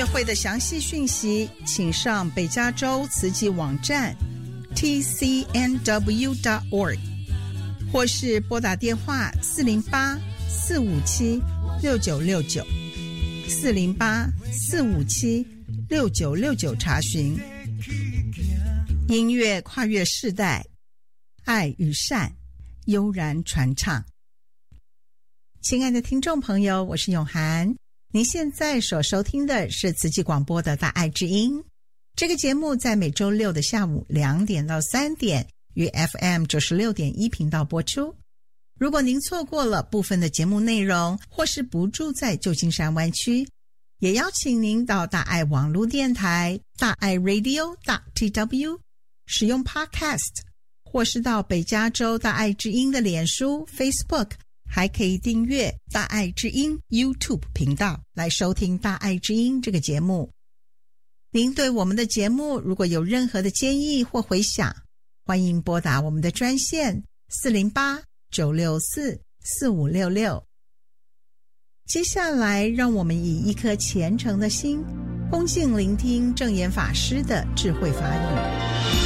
乐会的详细讯息，请上北加州慈济网站 tcnw.org 或是拨打电话408-457-6969 408-457-6969查询。音乐跨越世代，爱与善悠然传唱。亲爱的听众朋友，我是永涵，您现在所收听的是慈济广播的大爱之音。这个节目在每周六的下午2点到3点于 FM 96.1频道播出。如果您错过了部分的节目内容，或是不住在旧金山湾区，也邀请您到大爱网络电台大爱 radio.tw 使用 Podcast， 或是到北加州大爱之音的脸书 Facebook， 还可以订阅大爱之音 YouTube 频道来收听大爱之音这个节目。您对我们的节目如果有任何的建议或回响，欢迎拨打我们的专线408-964-4566。接下来让我们以一颗虔诚的心，恭敬聆听证严法师的智慧法语。